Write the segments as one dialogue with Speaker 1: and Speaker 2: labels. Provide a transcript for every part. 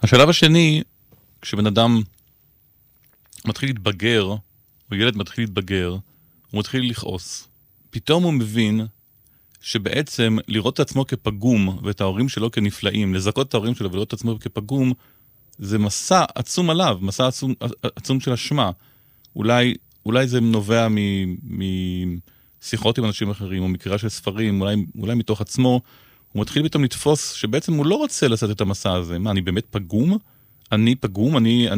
Speaker 1: השלב השני, כשבן אדם מתחיל להתבגר, או ילד מתחיל להתבגר, הוא מתחיל לכעוס. פתאום הוא מבין שבעצם לראות את עצמו כפגום, ואת ההורים שלו כנפלאים, לזכות את ההורים שלו ולראות את עצמו כפגום, זה מסע עצום עליו, מסע עצום של אשמה. אולי זה נובע משיחות עם אנשים אחרים, או מקריאה של ספרים, אולי מתוך עצמו, הוא מתחיל פתאום לתפוס שבעצם הוא לא רוצה לעשות את המסע הזה. מה, אני באמת פגום? אני פגום?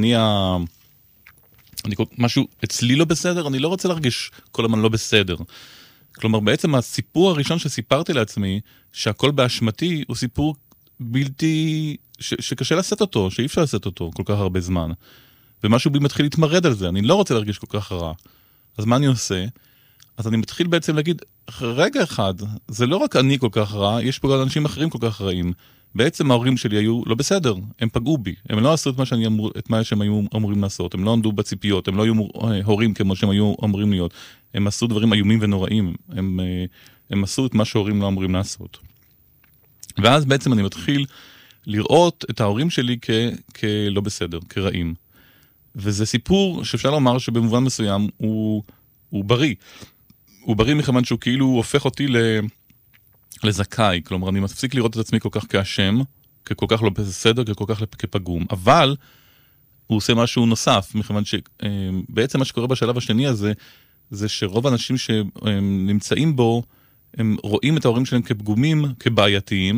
Speaker 1: משהו אצלי לא בסדר? אני לא רוצה להרגיש כל הזמן לא בסדר. כלומר, בעצם הסיפור הראשון שסיפרתי לעצמי, שהכל באשמתי, הוא סיפור בלתי, שקשה לשאת אותו, שאי אפשר לשאת אותו כל כך הרבה זמן. ומשהו בי מתחיל להתמרד על זה, אני לא רוצה להרגיש כל כך רע. אז מה אני עושה? אז אני מתחיל בעצם להגיד, רגע אחד, זה לא רק אני כל כך רע, יש פה גם אנשים אחרים כל כך רעים. בעצם ההורים שלי היו לא בסדר, הם פגעו בי, הם לא עשו את מה שהם היו אמורים לעשות, הם לא עמדו בציפיות, הם לא היו הורים כמו שהם היו אמורים להיות, הם עשו דברים איומים ונוראים, הם עשו את מה שההורים לא אמורים לעשות. ואז בעצם אני מתחיל לראות את ההורים שלי כלא בסדר, כרעים. וזה סיפור שאפשר לומר שבמובן מסוים הוא בריא. הוא בריא מכיוון שהוא כאילו הופך אותי לזכאי, כלומר אני מפסיק לראות את עצמי כל כך כאשם, ככל כך לא בסדר, ככל כך כפגום, אבל הוא עושה משהו נוסף, מכיוון שבעצם מה שקורה בשלב השני הזה, זה שרוב האנשים שנמצאים בו, הם רואים את ההורים שלהם כפגומים, כבעייתיים,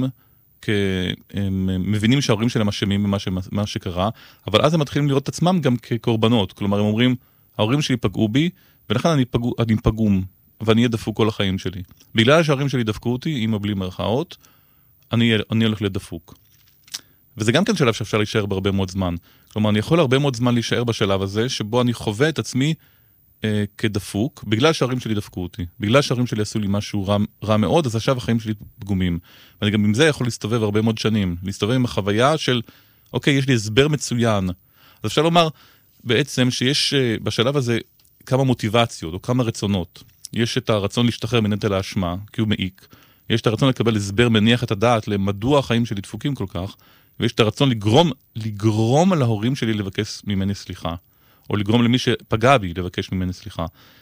Speaker 1: הם מבינים שההורים שלהם אשמים במה שקרה, אבל אז הם מתחילים לראות את עצמם גם כקורבנות, כלומר הם אומרים, ההורים שלי פגעו בי, ולכן אני פגום, ואני אהיה דפוק כל החיים שלי. בגלל שההורים שלי דפקו אותי, אמא בלי מרכאות, אני הולך לדפוק. וזה גם כן שלב שאפשר להישאר בהרבה מאוד זמן. כלומר, אני יכול הרבה מאוד זמן להישאר בשלב הזה, שבו אני חווה את עצמי כדפוק, בגלל שההורים שלי דפקו אותי. בגלל שההורים שלי עשו לי משהו רע מאוד, אז עכשיו החיים שלי פגומים. ואני גם עם זה יכול להסתובב הרבה מאוד שנים. להסתובב עם החוויה של, אוקיי, יש לי הסבר מצוין. אז אפשר לומר בעצם שיש בשלב הזה כמה מוטיבציות או כמה רצונות. יש את הרצון להשתחרר מנטל האשמה, כי הוא מעיק. יש את הרצון לקבל הסבר מניח את הדעת למדוע החיים שלי דפוקים כל כך, ויש את הרצון לגרום להורים שלי לבקש ממני סליחה, או לגרום למי שפגע בי לבקש ממני סליחה.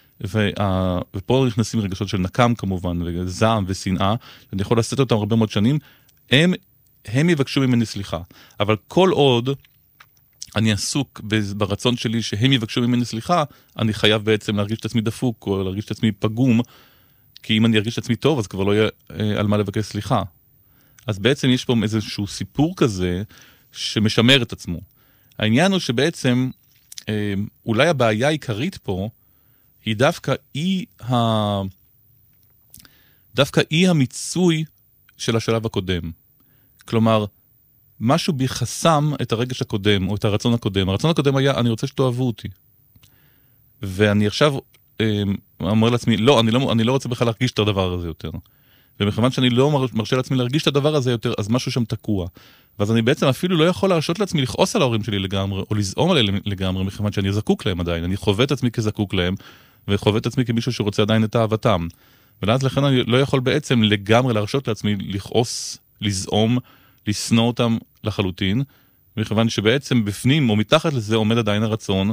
Speaker 1: ופה נכנסים רגשות של נקם כמובן, וזעם ושנאה, אני יכול לשאת אותם הרבה מאוד שנים, הם יבקשו ממני סליחה. אבל כל עוד אני עסוק ברצון שלי שהם יבקשו ממני סליחה, אני חייב בעצם להרגיש את עצמי דפוק, או להרגיש את עצמי פגום, כי אם אני ארגיש את עצמי טוב, אז כבר לא יהיה על מה לבקש סליחה. אז בעצם יש פה איזשהו סיפור כזה, שמשמר את עצמו. העניין הוא שבעצם, אולי הבעיה העיקרית פה, היא דווקא אי המיצוי של השלב הקודם. כלומר, משהו בי חסם את הרגש הקודם, או את הרצון הקודם. הרצון הקודם היה, אני רוצה שתאהבו אותי. ואני עכשיו אומר לעצמי, לא, אני לא רוצה בכלל להרגיש את הדבר הזה יותר. ומכיוון שאני לא מרשה לעצמי להרגיש את הדבר הזה יותר, אז משהו שם תקוע. ואז אני בעצם אפילו לא יכול להרשות לעצמי לכעוס על ההורים שלי לגמרי, או לזעום עליהם לגמרי, מכיוון שאני זקוק להם עדיין. אני חווה את עצמי כזקוק להם, וחווה את עצמי כמישהו שרוצה עדיין את אהבתם. ואז לכן אני לא יכול בעצם לגמרי להרשות לעצמי לכעוס, לזעום, לשנוא אותם לחלוטין, מכיוון שבעצם בפנים או מתחת לזה עומד עדיין הרצון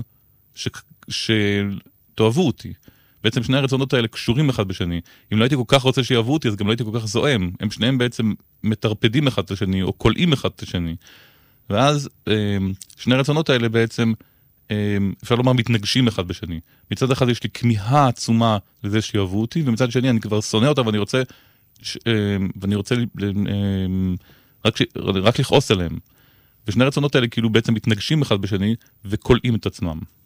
Speaker 1: שתאהבו אותי. בעצם שני הרצונות האלה קשורים אחד בשני. אם לא הייתי כל כך רוצה שיאהבו אותי, אז גם לא הייתי כל כך זועם. הם שניהם בעצם מטרפדים אחד את השני, או קולעים אחד את השני. ואז שני הרצונות האלה בעצם, אפשר לומר, מתנגשים אחד בשני. מצד אחד יש לי כמיהה עצומה לזה שיאהבו אותי, ומצד שני אני כבר שונא אותה, ואני רוצה רק לכעוס עליהם. ושני הרצונות האלה כאילו בעצם מתנגשים אחד בשני, וקולעים את עצמם.